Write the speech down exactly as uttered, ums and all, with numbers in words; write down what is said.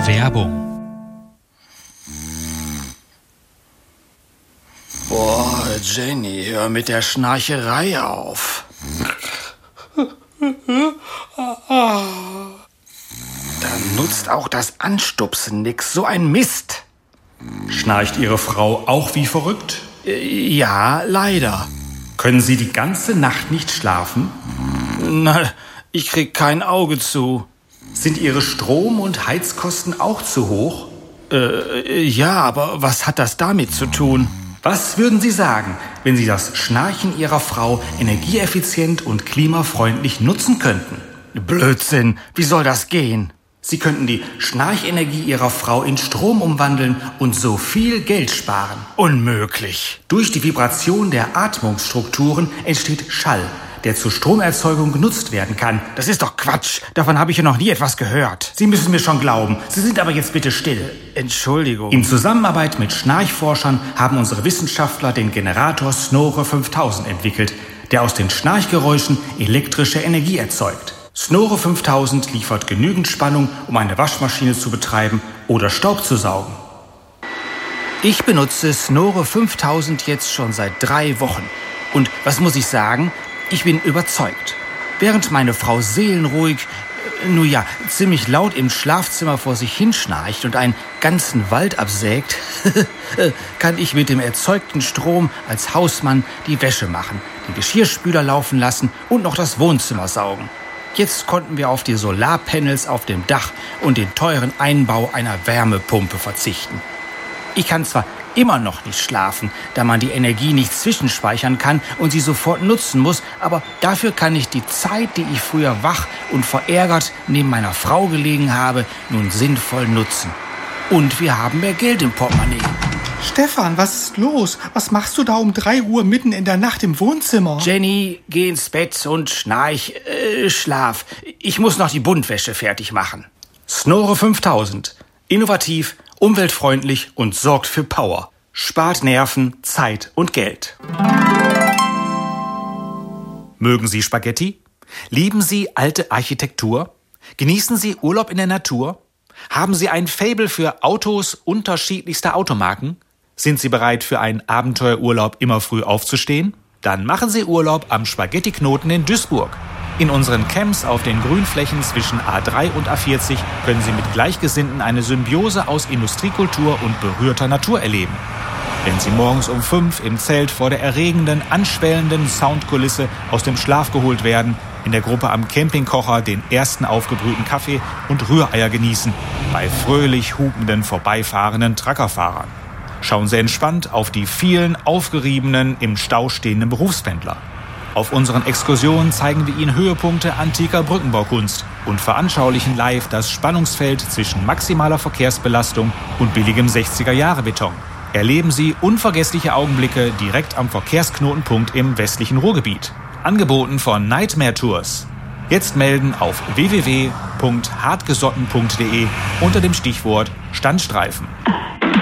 Werbung. Boah, Jenny, hör mit der Schnarcherei auf. Dann nutzt auch das Anstupsen nix, so ein Mist. Schnarcht Ihre Frau auch wie verrückt? Ja, leider. Können Sie die ganze Nacht nicht schlafen? Na, ich krieg kein Auge zu. Sind Ihre Strom- und Heizkosten auch zu hoch? Äh, ja, aber was hat das damit zu tun? Was würden Sie sagen, wenn Sie das Schnarchen Ihrer Frau energieeffizient und klimafreundlich nutzen könnten? Blödsinn, wie soll das gehen? Sie könnten die Schnarchenergie Ihrer Frau in Strom umwandeln und so viel Geld sparen. Unmöglich. Durch die Vibration der Atmungsstrukturen entsteht Schall, der zur Stromerzeugung genutzt werden kann. Das ist doch Quatsch. Davon habe ich ja noch nie etwas gehört. Sie müssen mir schon glauben. Sie sind aber jetzt bitte still. Entschuldigung. In Zusammenarbeit mit Schnarchforschern haben unsere Wissenschaftler den Generator Snore fünftausend entwickelt, der aus den Schnarchgeräuschen elektrische Energie erzeugt. Snore fünftausend liefert genügend Spannung, um eine Waschmaschine zu betreiben oder Staub zu saugen. Ich benutze Snore fünftausend jetzt schon seit drei Wochen. Und was muss ich sagen? Ich bin überzeugt. Während meine Frau seelenruhig, äh, nun ja, ziemlich laut im Schlafzimmer vor sich hinschnarcht und einen ganzen Wald absägt, kann ich mit dem erzeugten Strom als Hausmann die Wäsche machen, den Geschirrspüler laufen lassen und noch das Wohnzimmer saugen. Jetzt konnten wir auf die Solarpanels auf dem Dach und den teuren Einbau einer Wärmepumpe verzichten. Ich kann zwar immer noch nicht schlafen, da man die Energie nicht zwischenspeichern kann und sie sofort nutzen muss, aber dafür kann ich die Zeit, die ich früher wach und verärgert neben meiner Frau gelegen habe, nun sinnvoll nutzen. Und wir haben mehr Geld im Portemonnaie. Stefan, was ist los? Was machst du da um drei Uhr mitten in der Nacht im Wohnzimmer? Jenny, geh ins Bett und schnarch, äh, schlaf. Ich muss noch die Buntwäsche fertig machen. Snore fünftausend. Innovativ, umweltfreundlich und sorgt für Power. Spart Nerven, Zeit und Geld. Mögen Sie Spaghetti? Lieben Sie alte Architektur? Genießen Sie Urlaub in der Natur? Haben Sie ein Faible für Autos unterschiedlichster Automarken? Sind Sie bereit für einen Abenteuerurlaub immer früh aufzustehen? Dann machen Sie Urlaub am Spaghetti-Knoten in Duisburg. In unseren Camps auf den Grünflächen zwischen A drei und A vierzig können Sie mit Gleichgesinnten eine Symbiose aus Industriekultur und berührter Natur erleben. Wenn Sie morgens um fünf im Zelt vor der erregenden, anschwellenden Soundkulisse aus dem Schlaf geholt werden, in der Gruppe am Campingkocher den ersten aufgebrühten Kaffee und Rühreier genießen, bei fröhlich hupenden, vorbeifahrenden Truckerfahrern. Schauen Sie entspannt auf die vielen aufgeriebenen, im Stau stehenden Berufspendler. Auf unseren Exkursionen zeigen wir Ihnen Höhepunkte antiker Brückenbaukunst und veranschaulichen live das Spannungsfeld zwischen maximaler Verkehrsbelastung und billigem sechziger-Jahre-Beton. Erleben Sie unvergessliche Augenblicke direkt am Verkehrsknotenpunkt im westlichen Ruhrgebiet. Angeboten von Nightmare Tours. Jetzt melden auf w w w punkt hartgesotten punkt d e unter dem Stichwort Standstreifen.